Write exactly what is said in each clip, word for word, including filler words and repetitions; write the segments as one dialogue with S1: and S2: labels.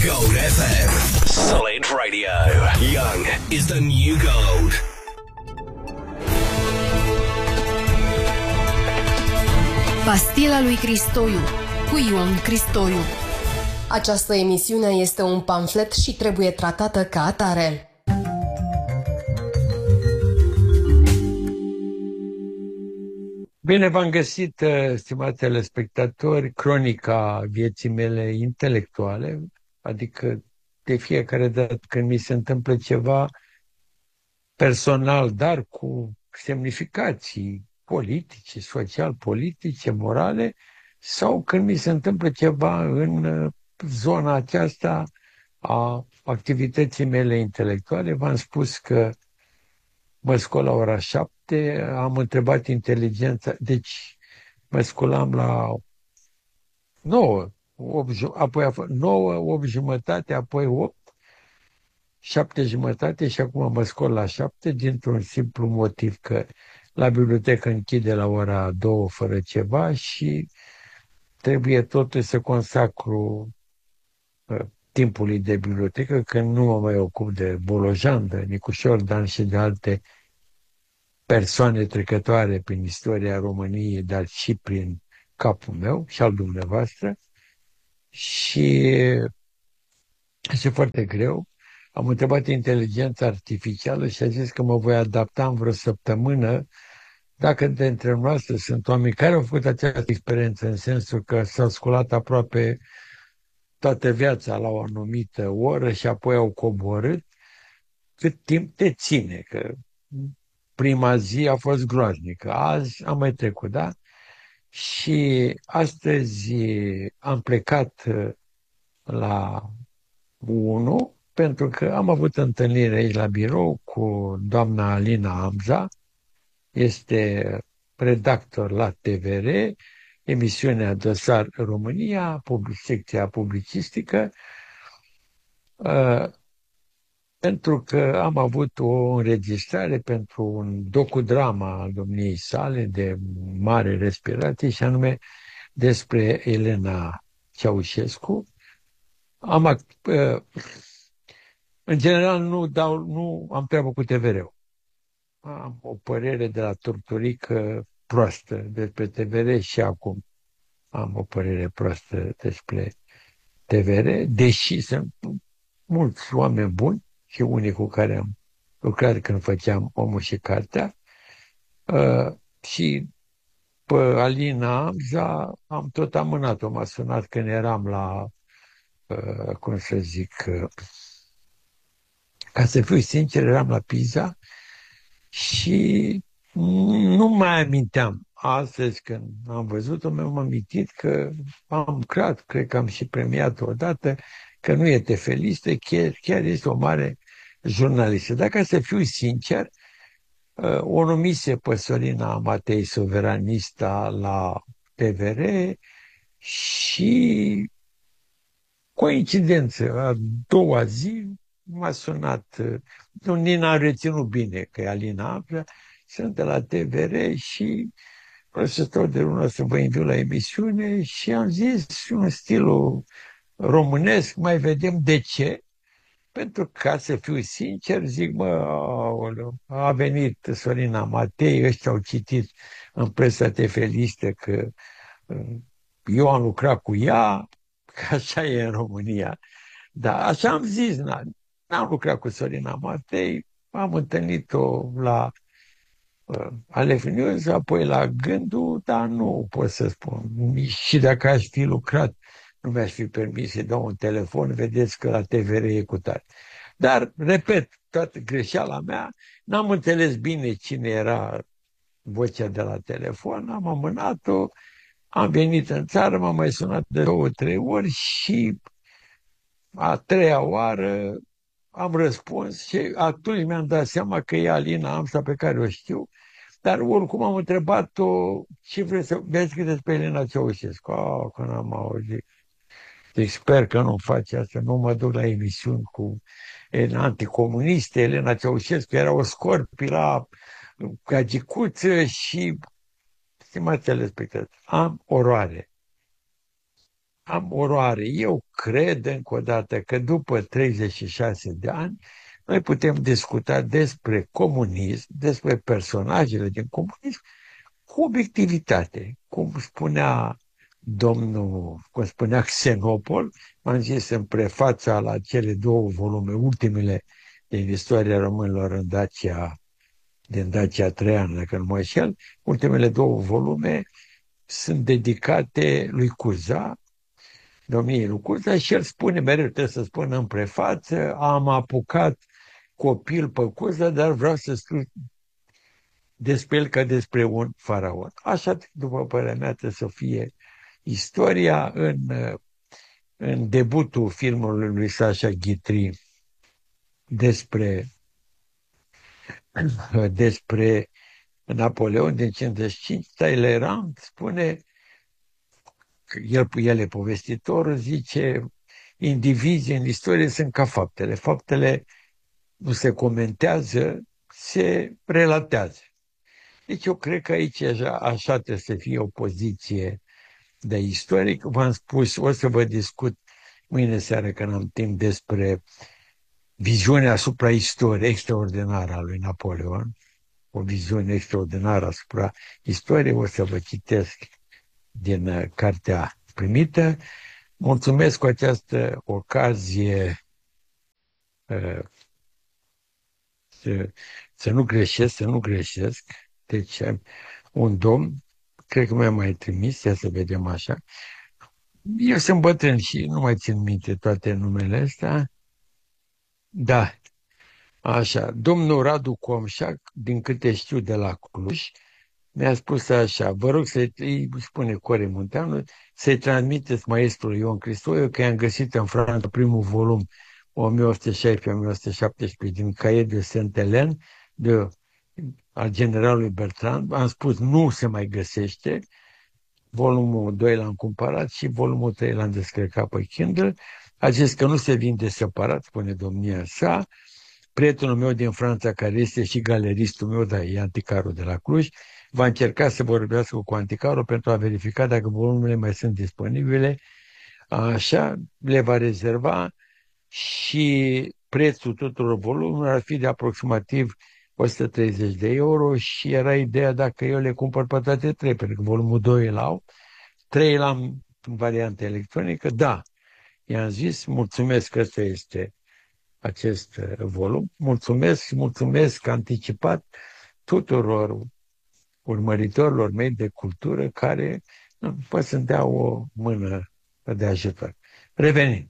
S1: Gold F M. Solid Radio. Young is the new gold.
S2: Pastila lui Cristoiu cu Ion Cristoiu.
S3: Această emisiune este un pamflet și trebuie tratată ca atare.
S4: Bine v-am găsit, stimați telespectatori, cronica vieții mele intelectuale, adică de fiecare dată când mi se întâmplă ceva personal, dar cu semnificații politice, social-politice, morale, sau când mi se întâmplă ceva în zona aceasta a activității mele intelectuale. V-am spus că mă scol la ora șapte, am întrebat inteligența, deci mă scolam la nouă, opt, apoi a fost nouă, opt jumătate, apoi opt, șapte jumătate și acum mă scol la șapte dintr-un simplu motiv că la bibliotecă închide la ora două fără ceva și trebuie totuși să consacru uh, timpului de bibliotecă, că nu mă mai ocup de Bolojan, de Nicușor Dan și de alte persoane trecătoare prin istoria României, dar și prin capul meu și al dumneavoastră. Și este foarte greu. Am întrebat inteligența artificială și a zis că mă voi adapta în vreo săptămână. Dacă dintre noastre sunt oameni care au făcut această experiență, în sensul că s-au sculat aproape toată viața la o anumită oră și apoi au coborât, cât timp te ține, că prima zi a fost groaznică, azi am mai trecut, da? Și astăzi am plecat la unu, pentru că am avut întâlnire aici la birou cu doamna Alina Amza, este redactor la T V R, emisiunea Dosar România, public, secția publicistică, uh, pentru că am avut o înregistrare pentru un docudrama al domniei sale de mare respirație, și anume despre Elena Ceaușescu. Am, uh, în general nu, dau, nu am treabă cu T V R-ul. Am o părere de la Turturică proastă despre T V R și acum am o părere proastă despre T V R, deși sunt mulți oameni buni și unii cu care am lucrat când făceam Omul și Cartea. Uh, și pe Alina Amza am tot amânat-o, m-a sunat când eram la, uh, cum să zic, uh, ca să fiu sincer, eram la Pisa și nu mai aminteam. Astăzi, când am văzut-o, mi-am amintit că am lucrat, cred că am și premiat-o odată, că nu e tefelistă, chiar, chiar este o mare jurnalistă. Dacă să fiu sincer, o numise pe Sorina Matei Suveranista la T V R și coincidență, a doua zi m-a sunat, nu, nici n-am reținut bine că e Alina Amza, sunt de la T V R și vreau să stau de lună să vă invit la emisiune și am zis un stilul românesc, mai vedem de ce. Pentru că, ca să fiu sincer, zic, mă, aoleu, a venit Sorina Matei, ăștia au citit în presa tefelistă că eu am lucrat cu ea, că așa e în România. Dar așa am zis, n-am lucrat cu Sorina Matei, am întâlnit-o la uh, Alef News, apoi la Gândul, dar nu pot să spun. Și dacă aș fi lucrat, nu mi-aș fi permis să dau un telefon, vedeți că la T V R e cu tare. Dar, repet, toată greșeala mea, n-am înțeles bine cine era vocea de la telefon, am amânat-o, am venit în țară, m-am mai sunat de două, trei ori și a treia oară am răspuns și atunci mi-am dat seama că e Alina Amza, pe care o știu, dar oricum am întrebat-o ce vreți să vezi că despre Elena Ceaușescu. Ah, că n-am auzit. Deci sper că nu face asta, nu mă duc la emisiuni cu anticomuniste. Elena Ceaușescu era o scorpi la gagicuță și, stimați telespectatori, am oroare. am oroare. Eu cred încă o dată că după treizeci și șase de ani noi putem discuta despre comunism, despre personajele din comunism cu obiectivitate. Cum spunea domnul, cum spunea Xenopol, am zis în prefața la cele două volume, ultimele din istoria românilor în Dacia, din Dacia Traian, dacă nu mă înșel, ultimele două volume sunt dedicate lui Cuza, domniei lui Cuza, și el spune, mereu trebuie să spună în prefață, am apucat copil pe Cuza, dar vreau să scriu despre el ca despre un faraon. Așa, după părerea mea, trebuie să fie istoria în, în debutul filmului lui Sacha Guitry despre, despre Napoleon din cincizeci și cinci, Talleyrand spune, el, el e povestitor, zice, indivizii în istorie sunt ca faptele. Faptele nu se comentează, se relatează. Deci eu cred că aici așa, așa trebuie să fie o poziție de istoric. V-am spus, o să vă discut mâine seară, când am timp, despre viziunea asupra istoriei extraordinară a lui Napoleon, o viziune extraordinară asupra istoriei. O să vă citesc din uh, cartea primită. Mulțumesc cu această ocazie uh, să, să nu greșesc, să nu greșesc. Deci, un domn, cred că mi-a mai trimis, ia să vedem așa. Eu sunt bătrân și nu mai țin minte toate numele astea. Da, așa. Domnul Radu Comșac, din câte știu de la Cluj, mi-a spus așa, vă rog să-i, îi spune Core Munteanu, să-i transmiteți maestrului Ion Cristoiu că i-am găsit în Franța primul volum o mie opt sute șaisprezece - o mie opt sute șaptesprezece din Cahiers de Saint-Hélène de, al generalului Bertrand. Am spus, nu se mai găsește. Volumul doi l-am cumpărat și volumul trei l-am descărcat pe Kindle. A zis că nu se vinde separat, spune domnia sa. Prietenul meu din Franța, care este și galeristul meu, dar e anticarul de la Cluj, va încerca să vorbească cu anticarul pentru a verifica dacă volumele mai sunt disponibile. Așa, le va rezerva și prețul tuturor volumelor ar fi de aproximativ o sută treizeci de euro și era ideea dacă eu le cumpăr pe toate trei, pentru că volumul doi îl au, trei l-am în variantă electronică. Da, i-am zis, mulțumesc că ăsta este acest volum, mulțumesc și mulțumesc anticipat tuturor urmăritorilor mei de cultură care nu, pot să-mi dea o mână de ajutor. Revenind.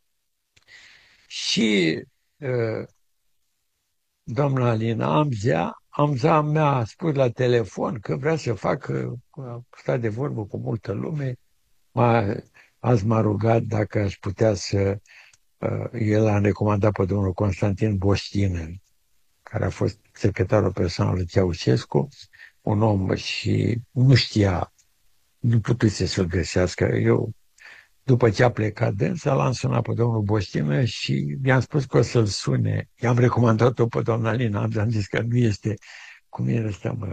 S4: Și uh, doamna Alina Amzea, Amza mi-a spus la telefon că vrea să facă, a stat de vorbă cu multă lume, m-a, azi m-a rugat dacă aș putea să, uh, el a recomandat pe domnul Constantin Boștină, care a fost secretarul personal lui Ceaușescu, un om și nu știa, nu putuse să-l găsească. Eu, după ce a plecat dânsa, l-am sunat pe domnul Boștină și i-am spus că o să-l sune. I-am recomandat-o pe doamna Lina, am zis că nu este, cum era ăsta, mă,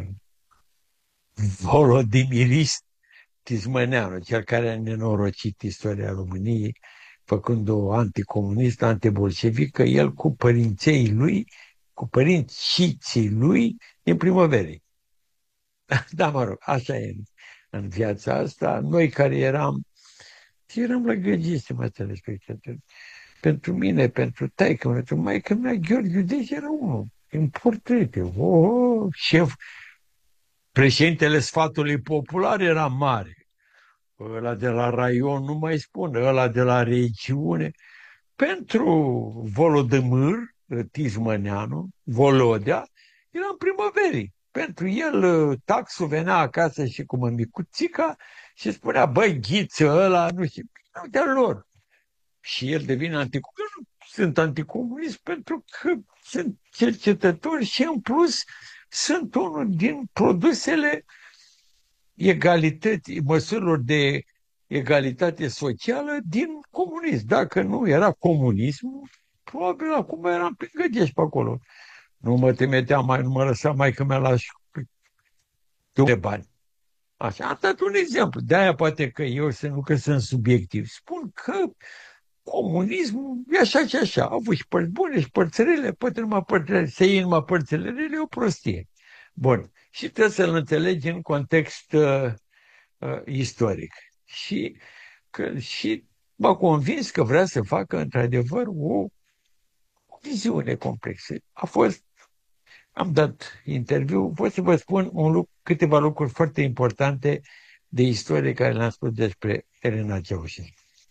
S4: Volodimirist Tismăneanu, cel care a nenorocit istoria României, făcând-o anticomunistă, antibolșevică, el cu părinței lui, cu părinții lui din primăverii. Da, mă rog, așa e în viața asta. Noi care eram, eram lăgăgiți, stimați telespectatori. Pentru mine, pentru taică, pentru maică mea, Gheorghe Deci era unul, în portrete. Oh, șef, președintele Sfatului Popular era mare. Ăla de la raion nu mai spune, ăla de la regiune. Pentru Volodămâr, Tismăneanu, Volodea, era în primăverii. Pentru el, taxul venea acasă și cu mămicuțica și spunea, băi, ghiță ăla, nu știu, nu de lor. Și el devine anticomunist. Sunt anticomunist pentru că sunt cercetători și în plus sunt unul din produsele egalității, măsurilor de egalitate socială din comunism. Dacă nu era comunismul, probabil acum eram pe gădești pe acolo. Nu mă trimitea mai, nu mă lăsa mai că mi-a luat de bani. Așa, am dat un exemplu. De-aia poate că eu să nu că sunt subiectiv. Spun că comunismul e așa și așa. A avut și părți bune și părți rele, poate numai părți, să iei numai părțile rele, e o prostie. Bun. Și trebuie să-l înțelegi în context uh, uh, istoric. Și, că, și m-a convins că vrea să facă într-adevăr o, o viziune complexă. A fost, am dat interviu, pot să vă spun un lucru, câteva lucruri foarte importante de istorie care le-am spus despre Elena Ceaușescu.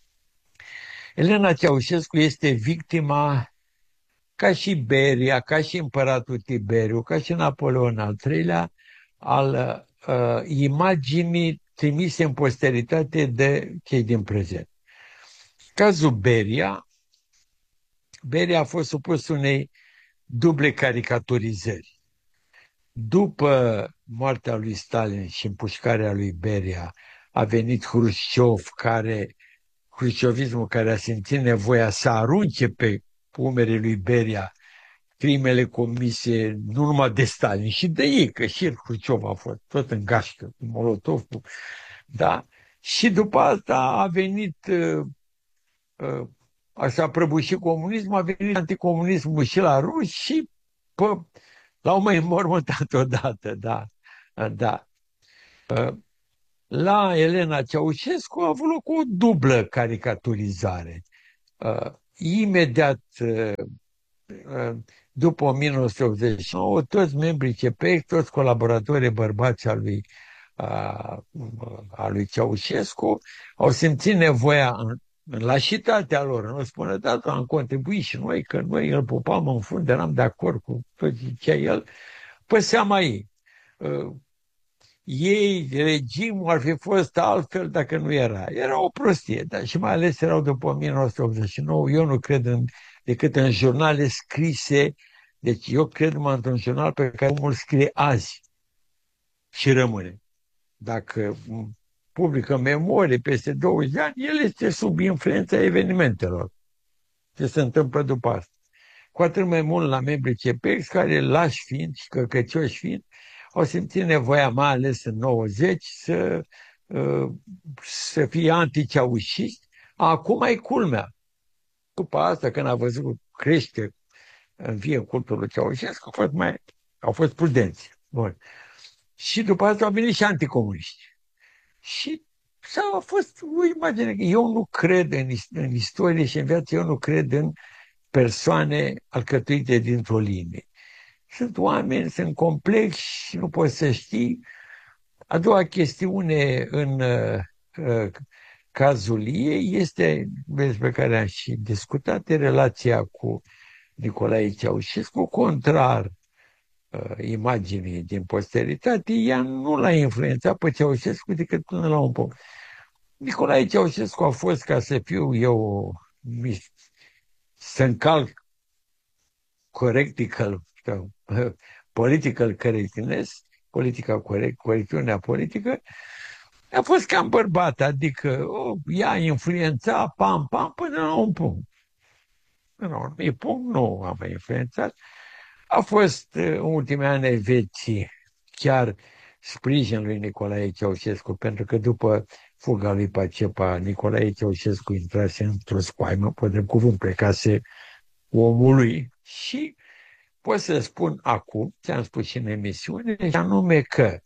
S4: Elena Ceaușescu este victima, ca și Beria, ca și împăratul Tiberiu, ca și Napoleon al treilea, al uh, imaginii trimise în posteritate de cei din prezent. Cazul Beria, Beria a fost supus unei duble caricaturizări. După moartea lui Stalin și împușcarea lui Beria, a venit Hrușciov, care, hrușciovismul care a simțit nevoia să arunce pe umerii lui Beria crimele comise nu numai de Stalin, și de ei, că și Hrușciov a fost tot în gașcă, cu Molotov, cu, da? Și după asta a venit, uh, uh, așa prăbușit comunismul, a venit anticomunismul și la ruși și pă, l-au mai înmormântat odată, da, da. Uh, La Elena Ceaușescu a avut loc o dublă caricaturizare. Uh, imediat uh, după o mie nouă sute optzeci și nouă, toți membrii C P E C, toți colaboratorii bărbați al lui, a, a lui Ceaușescu, au simțit nevoia în, în lașitatea lor, nu spune, da, am contribuit și noi, că noi îl pupam în fund, eram de acord cu tot ce zicea el, pe seama ei. Uh, ei, regimul ar fi fost altfel dacă nu era. Era o prostie, dar și mai ales erau după o mie nouă sute optzeci și nouă, eu nu cred în, decât în jurnale scrise, deci eu cred numai într-un jurnal pe care omul scrie azi și rămâne. Dacă publică memorie peste douăzeci de ani, el este sub influența evenimentelor. Ce se întâmplă după asta. Cu atât mai mult la membrii C P E X, care lași fiind și căcăcioși fiind, au simțit nevoia, mai ales în nouăzeci, să, să fie anticeaușiști. Acum e culmea. După asta, când a văzut crește în vie cultul lui Ceaușescu, au fost, mai, au fost prudenți. Bun. Și după asta au venit și anticomuniști. Și a fost o imagine. Eu nu cred în, în istorie și în viață, eu nu cred în persoane alcătuite dintr-o linie. Sunt oameni, sunt complexi și nu poți să știi. A doua chestiune în uh, cazul ei este, despre care am și discutat, relația cu Nicolae Ceaușescu, contrar uh, imaginii din posteritate, ea nu l-a influențat pe Ceaușescu decât până la un punct. Nicolae Ceaușescu a fost, ca să fiu eu, să încalc correctical, political correctness, politica corect, corecțiunea politică, a fost cam bărbat, adică oh, ea influența, pam, pam, până la un punct. Până la un punct nu a mai influențat. A fost în ultimii ani ai vieții chiar sprijin lui Nicolae Ceaușescu, pentru că după fuga lui Pacepa, Nicolae Ceaușescu intrase într-o scoaimă, pe drept cuvânt, plecase omului și pot să spun acum, ți-am spus și în emisiune, și anume că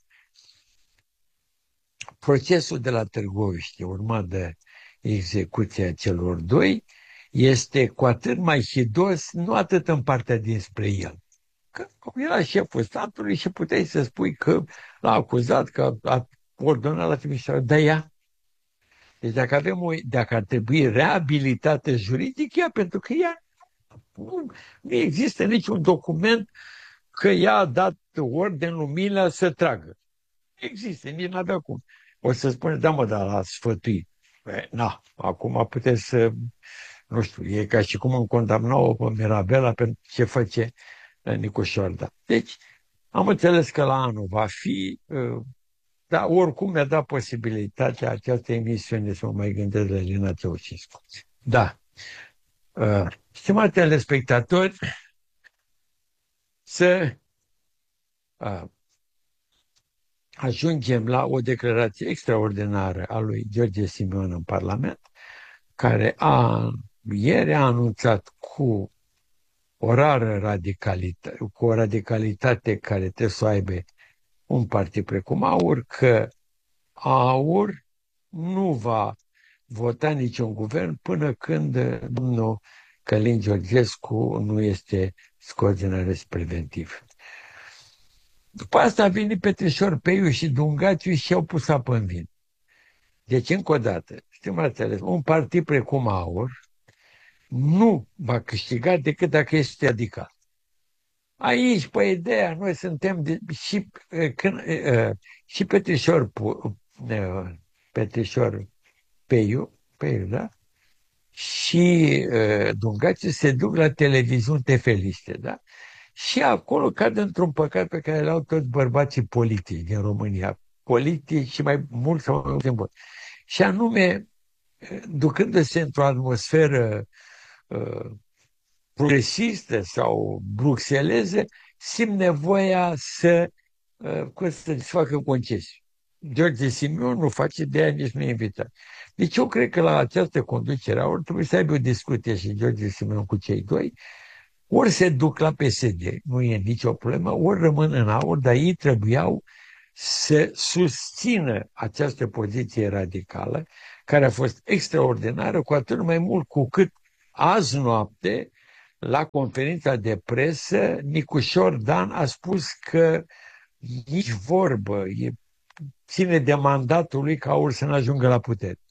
S4: procesul de la Târgoviște, urmat de execuția celor doi, este cu atât mai hidos, nu atât în partea dinspre el. Că era șeful statului și puteai să spui că l-a acuzat, că a ordonat la Timișoara, dar ea. Deci dacă avem o, dacă ar trebui reabilitate juridică, ea, pentru că ea nu, nu există niciun document că ea a dat orden lui Milea să tragă. Există, nici n-avea cum. O să spune, da mă, dar l-a sfătuit. Na, acum puteți să, nu știu, e ca și cum îmi condamnau pe Mirabela pentru ce face Nicu Șorda. Deci, am înțeles că la anul va fi, dar oricum mi-a dat posibilitatea această emisiune să mă mai gândesc la Elena Ceaușescu. Da. Stimați telespectatori, să ajungem la o declarație extraordinară a lui George Simion în Parlament, care a, ieri a anunțat cu o rară radicalitate, cu o radicalitate care trebuie să o aibă un partid precum AUR, că AUR nu va vota niciun guvern până când domnul Călin Georgescu nu este scos din arest preventiv. După asta a venit Petrișor Peiu și Dungaciu și au pus apă în vin. Deci, încă o dată, stimați ales, un partid precum AUR nu va câștiga decât dacă este radical. Aici, pe ideea, noi suntem de, și, când, și Petrișor, Petrișor Peiu, Peiu, da? Și uh, Dungaciu se duc la televiziuni tefeliste, da? Și acolo cad într-un păcat pe care l-au toți bărbații politici din România, politici și mai mult sau mai puțin buni. Și anume, ducându-se într-o atmosferă uh, progresistă sau bruxeleză, simt nevoia să, uh, să facă concesii. George Simion nu face, de aia nici nu e invitat. Deci eu cred că la această conducere ori trebuie să aibă o discuție și George Simion cu cei doi, ori se duc la P S D, nu e nicio problemă, ori rămân în AUR, dar ei trebuiau să susțină această poziție radicală, care a fost extraordinară, cu atât mai mult cu cât azi noapte, la conferința de presă, Nicușor Dan a spus că nici vorbă, e, ține de mandatul lui ca AUR să nu ajungă la putere.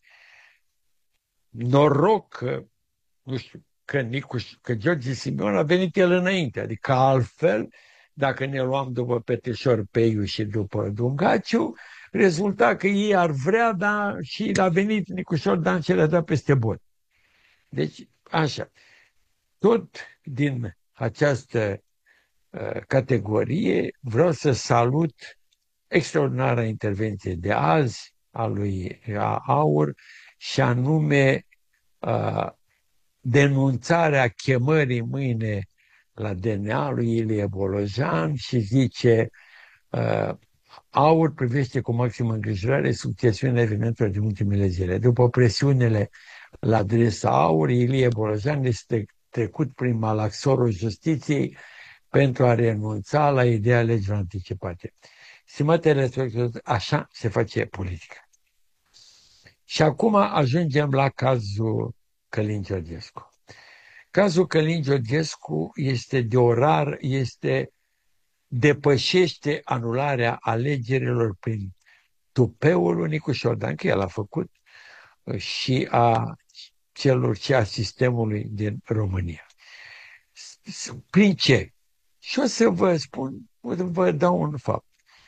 S4: Noroc că, nu știu, că, Nicuș, că George Simion a venit el înainte, adică altfel, dacă ne luam după Petrișor Peiu și după Dungaciu, rezulta că ei ar vrea, dar și a venit Nicușor Dan și le-a dat peste bot. Deci, așa, tot din această uh, categorie vreau să salut extraordinara intervenție de azi a lui AUR și anume uh, denunțarea chemării mâine la D N A lui Ilie Bolojan și zice uh, AUR privește cu maximă îngrijorare succesiunea evenimentelor din ultimele zile. După presiunile la adresa AUR, Ilie Bolojan este trecut prin malaxorul justiției pentru a renunța la ideea legilor anticipate. Stimatele, așa se face politică. Și acum ajungem la cazul Călin Georgescu. Cazul Călin Georgescu este de o rar, este, depășește anularea alegerilor prin tupeul lui Nicușor Dan, că el a făcut, și a celor și a sistemului din România. Prin ce? Și o să vă spun, o să vă dau un fapt.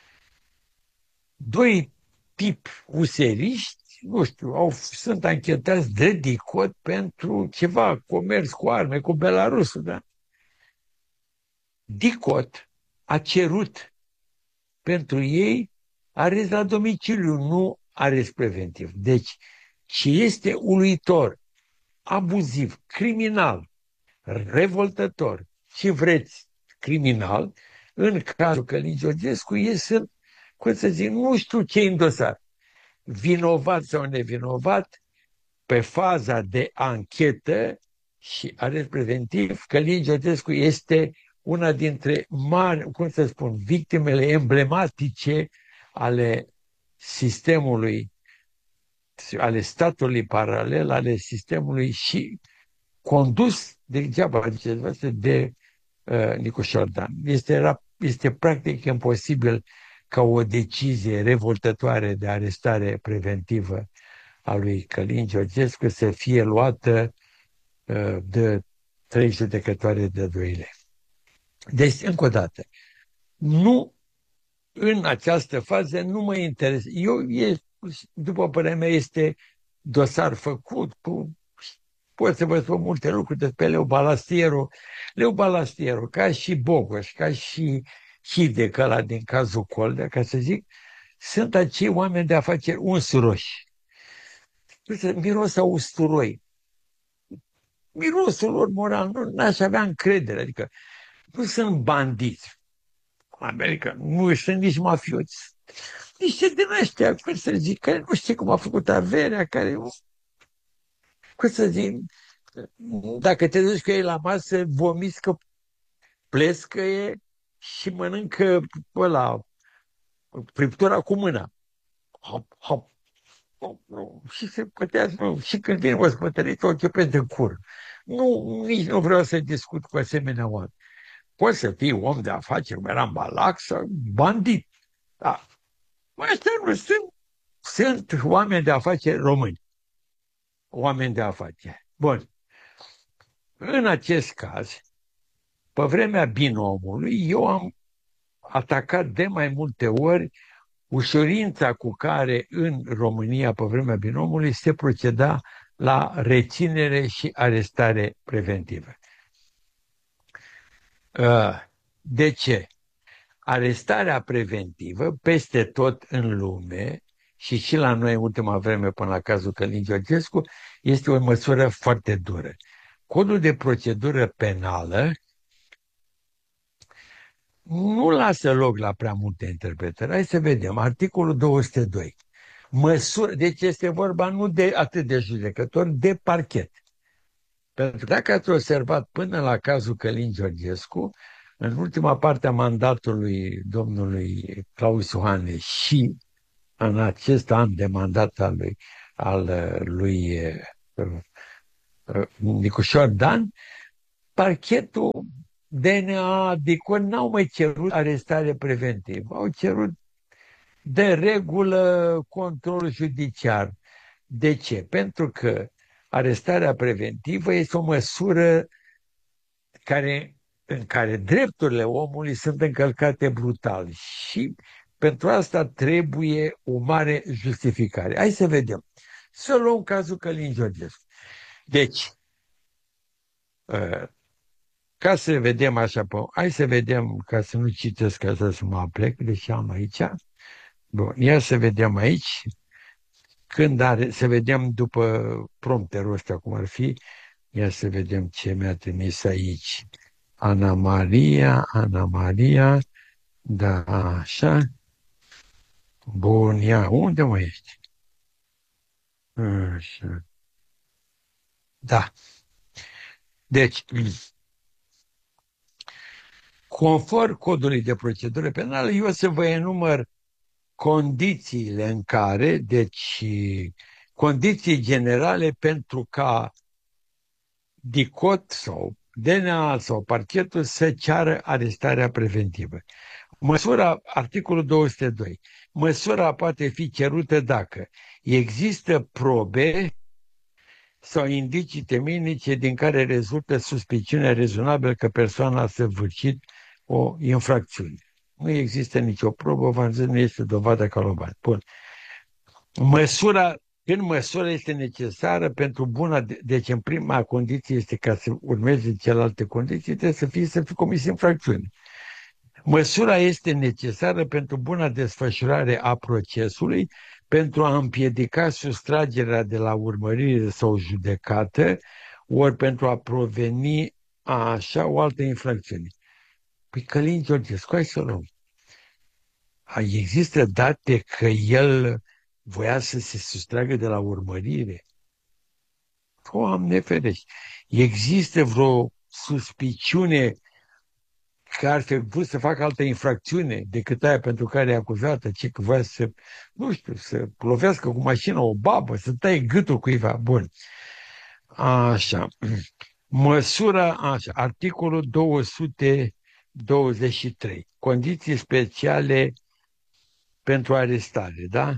S4: Doi tipi useriști, nu știu, au, sunt anchetați de DICOT pentru ceva, comerț cu arme, cu Belarusul, da? DICOT a cerut pentru ei arest la domiciliu, nu arest preventiv. Deci, ce este uluitor, abuziv, criminal, revoltător și vreți criminal, în cazul Călin Georgescu, ei sunt, cum să zic, nu știu ce în dosar. Vinovat sau nevinovat, pe faza de anchetă și arest preventiv, Călin Georgescu este una dintre mari, cum să spun, victimele emblematice ale sistemului, ale statului paralel, ale sistemului și condus degeaba, ziceți, de uh, Nicușor Dan. Este, este practic imposibil ca o decizie revoltătoare de arestare preventivă a lui Călin Georgescu să fie luată uh, de trei judecătoare de doi lei. Deci, încă o dată, nu, în această fază nu mă interesează. Eu, e, după părerea mea, este dosar făcut cu... Pot să vă spun multe lucruri despre Leu Balastiero. Leu Balastiero, ca și Bogoș, ca și Hidec, ăla din cazul Coldea, ca să zic, sunt acei oameni de afaceri unsuroși. Miros a usturoi. Mirosul lor moral, nu n-aș avea încredere, adică nu sunt bandiți. America, nu sunt nici mafioți. Niște din ăștia, cum să zic, care nu știu cum a făcut averea, care, cum să zic, dacă te duci cu ei la masă, vomiscă, plescăie și mănâncă ăla, friptura cu mâna. Hop, hop, hop, hop, și se pătează, și când vine ospătărită, o chipesc de cur. Nu, nici nu vreau să discut cu asemenea oameni. Poți să fii om de afaceri, cum era în Balac, sau bandit. Da. Ăștia nu sunt, sunt oameni de afaceri români. Oameni de afaceri. Bun. În acest caz, pe vremea binomului, eu am atacat de mai multe ori ușurința cu care în România, pe vremea binomului, se proceda la reținere și arestare preventivă. De ce? Arestarea preventivă, peste tot în lume, și și la noi în ultima vreme, până la cazul Călin Georgescu, este o măsură foarte dură. Codul de procedură penală nu lasă loc la prea multe interpretări. Hai să vedem. Articolul două sute doi. Măsură, deci este vorba nu de atât de judecător, de parchet. Pentru că dacă ați observat până la cazul Călin Georgescu, în ultima parte a mandatului domnului Claus Iohannis și în acest an de mandat al lui, al lui uh, Nicușor Dan, parchetul D N A, DICOR n-au mai cerut arestare preventivă, au cerut de regulă control judiciar. De ce? Pentru că arestarea preventivă este o măsură care, în care drepturile omului sunt încălcate brutal și pentru asta trebuie o mare justificare. Hai să vedem. Să luăm cazul Călin Georgescu. Deci, ca să vedem așa, hai să vedem, ca să nu citesc, ca să mă aplec, deși am aici. Bun, ia să vedem aici, când are, să vedem după prompterul ăsta cum ar fi, ia să vedem ce mi-a trimis aici. Ana Maria, Ana Maria, da, așa. Bun, ia, unde mă ești? Așa. Da. Deci, conform codului de procedură penală, eu o să vă enumăr condițiile în care, deci, condiții generale pentru ca DICOT sau D N A sau parchetul să ceară arestarea preventivă. Măsura, articolul două sute doi, măsura poate fi cerută dacă există probe sau indicii temenice din care rezultă suspiciunea rezonabilă că persoana a săvârșit o infracțiune. Nu există nicio probă, v-am zis, nu este dovadă caloban. Bun. Măsura, când măsura este necesară pentru buna, deci în prima condiție este ca să urmeze celelalte condiții, trebuie să fie să fie comis infracțiune. Măsura este necesară pentru buna desfășurare a procesului, pentru a împiedica sustragerea de la urmărire sau judecată, ori pentru a proveni a așa o altă infracțiune. Păi Călin Georgescu, hai să luăm. Există date că el voia să se sustragă de la urmărire? Doamne ferește! Există vreo suspiciune că ar fi vrut să facă altă infracțiune decât aia pentru care e acuzată, ci că voia să, nu știu, să lovească cu mașina o babă, să taie gâtul cuiva. Bun. Așa. Măsura, așa, articolul două sute douăzeci și trei. Condiții speciale pentru arestare, da?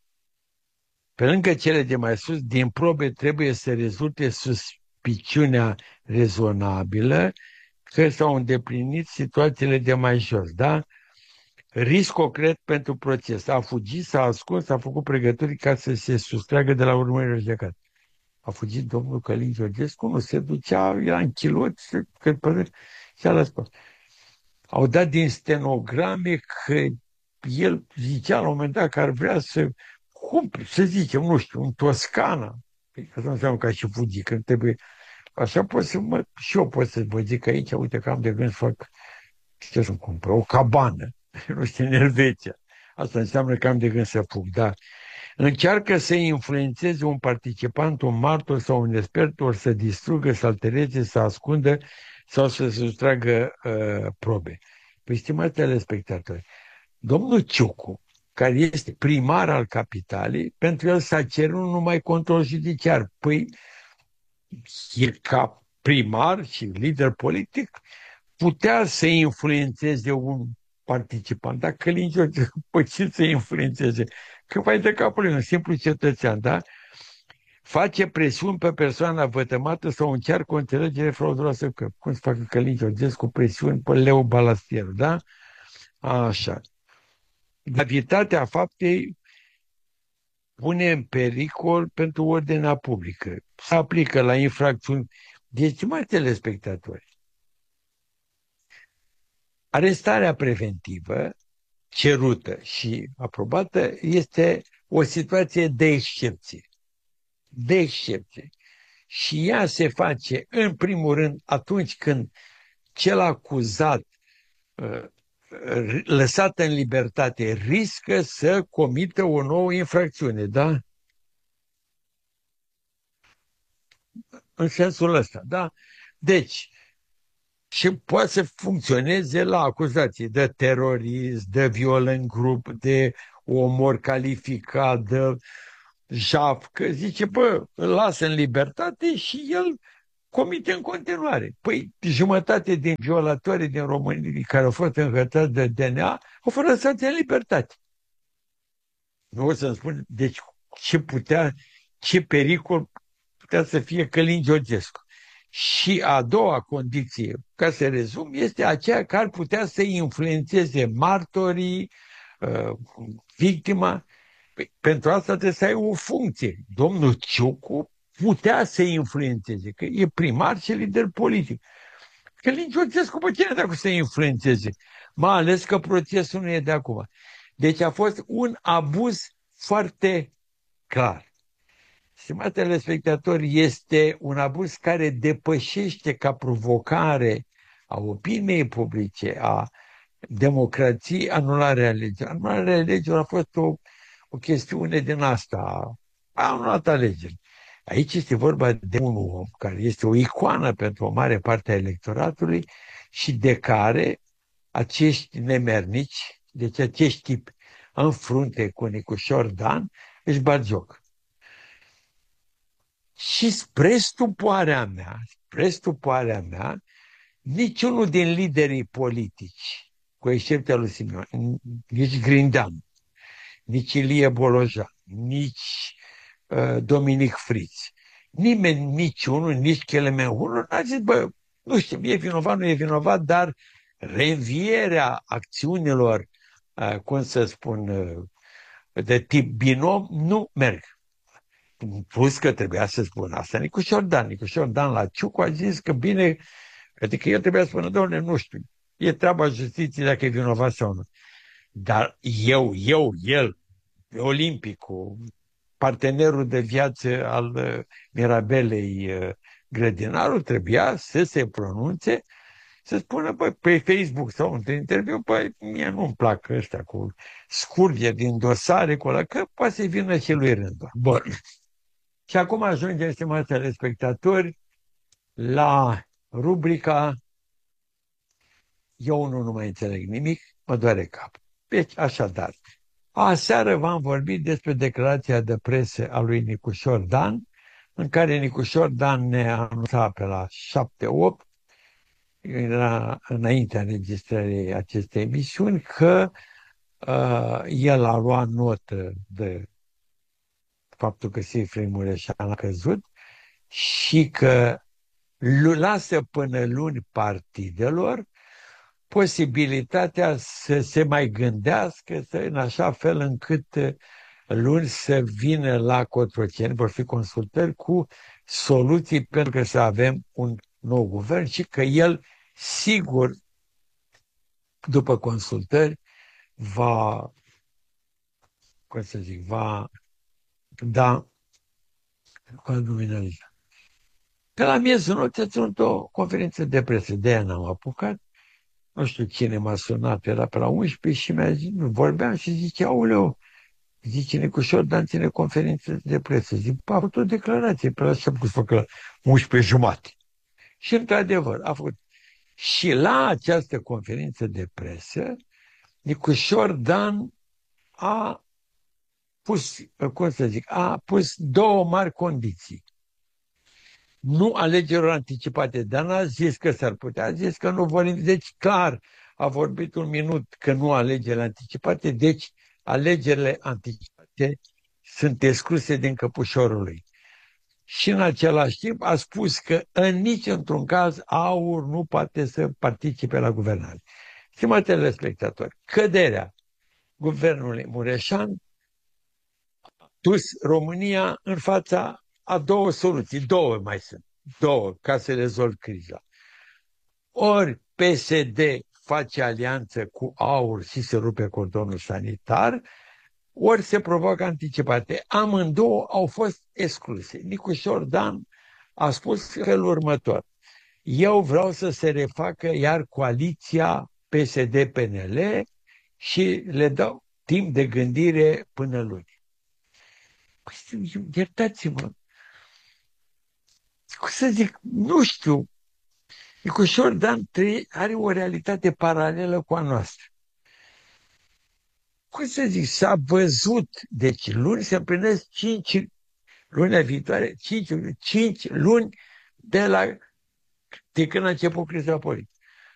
S4: Pe lângă cele de mai sus, din probe trebuie să rezulte suspiciunea rezonabilă că s-au îndeplinit situațiile de mai jos, da? Risc concret pentru proces. A fugit, s-a ascuns, a făcut pregătiri ca să se sustragă de la urmările judecată. A fugit domnul Călin Georgescu, nu se ducea, era în chilot și a răspuns. Au dat din stenograme că el zicea la un moment dat că ar vrea să cumpre, să zicem, nu știu, în Toscana. Păi asta înseamnă că a și fugit, că trebuie. Așa pot să mă, și eu pot să vă zic aici, uite că am de gând să fac, ce să-mi cumpăr, o cabană, nu știu, în Elveția. Asta înseamnă că am de gând să fug, da. Încearcă să influențeze un participant, un martor sau un expert, ori să distrugă, să altereze, să ascundă sau să sustragă uh, probe. Păi, stimați telespectatori, domnul Ciucu, care este primar al capitalei, pentru el s-a cerut numai control judiciar. Păi, el ca primar și lider politic putea să influențeze un participant. Dacă Călin George, păi ce să influențeze? Că vai de capul lui, un simplu cetățean, da? Face presiuni pe persoana vătămată sau încearcă o înțelegere frauduloasă. Că, cum să facă Călin Georgescu presiuni pe Leu Balastieru, da? Așa. Gravitatea faptei pune în pericol pentru ordinea publică. Se aplică la infracțiuni. Deci, mai telespectatori, arestarea preventivă cerută și aprobată este o situație de excepție. De excepție. Și ea se face, în primul rând, atunci când cel acuzat, lăsat în libertate, riscă să comită o nouă infracțiune, da? În sensul ăsta, da? Deci, și poate să funcționeze la acuzații de terorism, de viol în grup, de omor calificat, de jaf, că zice, bă, îl lasă în libertate și el comite în continuare. Păi jumătate din violatorii din România care au fost înhățați de D N A au fost lăsați în libertate. Nu o să-mi spun, deci ce putea, ce pericol putea să fie Călin Georgescu. Și a doua condiție, ca să rezum, este aceea care ar putea să influențeze martorii, uh, victima. Păi, pentru asta trebuie să ai o funcție. Domnul Ciucu putea să influențeze, că e primar și lider politic. Călin Georgescu, pe cine dacă să influențeze? Mai ales că procesul nu e de acum. Deci a fost un abuz foarte clar. Stimați telespectatori, este un abuz care depășește ca provocare a opiniei publice, a democrației, anularea legilor. Anularea legilor a fost o, o chestiune din asta, a anulat alegeri. Aici este vorba de un om care este o icoană pentru o mare parte a electoratului și de care acești nemernici, deci acești tipi în frunte cu Nicușor Dan, își bat joc. Și spre stupoarea mea, spre stupoarea mea, niciunul din liderii politici, cu excepția lui Simeon, nici Grindeanu, nici Ilie Bolojan, nici uh, Dominic Friț, nimeni, niciunul, nici Chelemenhulu, n-a zis, bă, nu știu, e vinovat, nu e vinovat, dar revierea acțiunilor, uh, cum să spun, uh, de tip binom, nu merg. Plus că trebuia să spun asta Nicușor Dan. Nicușor Dan la Ciucu a zis că bine, adică el trebuia să spună, doamne, nu știu, e treaba justiției dacă e vinovat sau nu. Dar eu, eu, el, olimpicul, partenerul de viață al uh, Mirabelei uh, Grădinarul, trebuia să se pronunțe, să spună, băi, pe Facebook sau într-un interviu, băi, mie nu-mi plac ăștia cu scurge din dosare, cu ăla, că poate să vină și lui rândul. Bun. Și acum ajungem, stimați telespectatori, la rubrica Eu nu, nu mai înțeleg nimic, mă doare cap. Deci, așadar, aseară v-am vorbit despre declarația de presă a lui Nicușor Dan, în care Nicușor Dan ne anunța pe la șapte opt, era înaintea înregistrării acestei emisiuni, că uh, el a luat notă de faptul că Sifrei Mureșan a căzut și că lasă până luni partidelor posibilitatea să se mai gândească să, în așa fel încât luni să vină la Cotroceni, vor fi consultări cu soluții pentru că să avem un nou guvern și că el, sigur, după consultări, va, cum să zic, va da, pe la miezul nopții a ținut o conferință de presă, de aia n-am apucat, nu știu cine m-a sunat, era pe la unsprezece și mi-a zis, nu, vorbeam și zice, aoleu, zice, Nicușor Dan ține conferință de presă. Zic, a făcut o declarație pe la ce am făcut la unsprezece jumate. Și într-adevăr, a făcut. Și la această conferință de presă, Nicușor Dan a pus, cum să zic, a pus două mari condiții. Nu alegerilor anticipate, dar n-a zis că s-ar putea, a zis că nu vor. Deci, clar, a vorbit un minut că nu alegerile anticipate, deci alegerile anticipate sunt excluse din căpușorul lui. Și în același timp a spus că în nici într-un caz AUR nu poate să participe la guvernare. Stimatele telespectatori, căderea guvernului Mureșan a dus România în fața a două soluții, două mai sunt, două, ca să rezolv criza. Ori P S D face alianță cu AUR și se rupe cordonul sanitar, ori se provoacă anticipate. Amândouă au fost excluse. Nicușor Dan a spus felul următor. Eu vreau să se refacă iar coaliția P S D P N L și le dau timp de gândire până luni. Păi, iertați-mă. Cum să zic, nu știu. Nicușor Dan are o realitate paralelă cu a noastră. Cum să zic, s-a văzut, deci luni se împlinesc cinci, lunea viitoare, cinci, cinci luni de, la, de când a început criza politică.